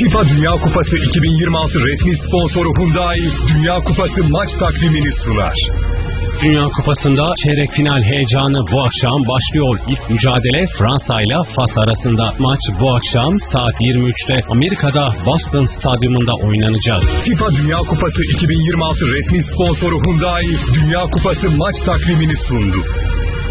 FIFA Dünya Kupası 2026 resmi sponsoru Hyundai, Dünya Kupası maç takvimini sunar. Dünya Kupası'nda çeyrek final heyecanı bu akşam başlıyor. İlk mücadele Fransa ile Fas arasında. Maç bu akşam saat 23'te Amerika'da Boston Stadyumunda oynanacak. FIFA Dünya Kupası 2026 resmi sponsoru Hyundai, Dünya Kupası maç takvimini sundu.